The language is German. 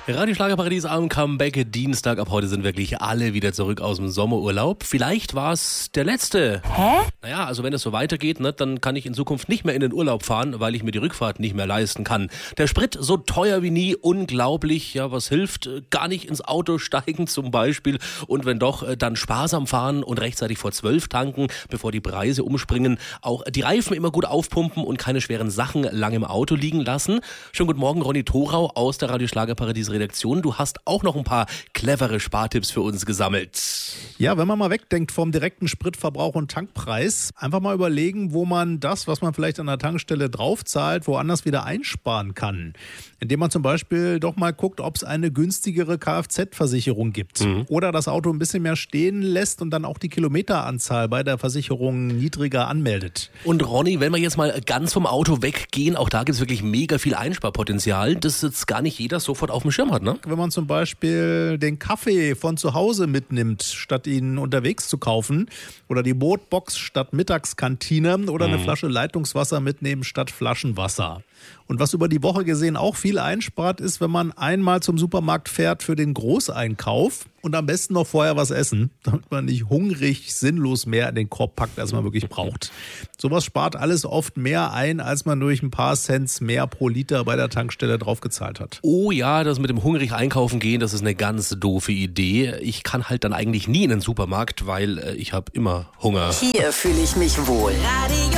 Radio Schlagerparadies am Comeback Dienstag. Ab heute sind wirklich alle wieder zurück aus dem Sommerurlaub. Vielleicht war es der letzte. Hä? Naja, also wenn es so weitergeht, ne, dann kann ich in Zukunft nicht mehr in den Urlaub fahren, weil ich mir die Rückfahrt nicht mehr leisten kann. Der Sprit so teuer wie nie, unglaublich. Ja, was hilft? Gar nicht ins Auto steigen zum Beispiel. Und wenn doch, dann sparsam fahren und rechtzeitig vor 12 tanken, bevor die Preise umspringen. Auch die Reifen immer gut aufpumpen und keine schweren Sachen lange im Auto liegen lassen. Schönen guten Morgen, Ronny Thorau aus der Radio Schlagerparadies Redaktion. Du hast auch noch ein paar clevere Spartipps für uns gesammelt. Ja, wenn man mal wegdenkt vom direkten Spritverbrauch und Tankpreis, einfach mal überlegen, wo man das, was man vielleicht an der Tankstelle draufzahlt, woanders wieder einsparen kann. Indem man zum Beispiel doch mal guckt, ob es eine günstigere Kfz-Versicherung gibt. Oder das Auto ein bisschen mehr stehen lässt und dann auch die Kilometeranzahl bei der Versicherung niedriger anmeldet. Und Ronny, wenn wir jetzt mal ganz vom Auto weggehen, auch da gibt es wirklich mega viel Einsparpotenzial, das jetzt gar nicht jeder sofort auf dem Schirm hat, ne? Wenn man zum Beispiel den Kaffee von zu Hause mitnimmt, statt ihn unterwegs zu kaufen, oder die Brotbox statt Mittagskantine oder eine Flasche Leitungswasser mitnehmen statt Flaschenwasser. Und was über die Woche gesehen auch viel einspart, ist, wenn man einmal zum Supermarkt fährt für den Großeinkauf und am besten noch vorher was essen, damit man nicht hungrig sinnlos mehr in den Korb packt, als man wirklich braucht. Sowas spart alles oft mehr ein, als man durch ein paar Cents mehr pro Liter bei der Tankstelle draufgezahlt hat. Oh ja, das mit dem hungrig einkaufen gehen, das ist eine ganz doofe Idee. Ich kann halt dann eigentlich nie in den Supermarkt, weil ich habe immer Hunger. Hier fühle ich mich wohl.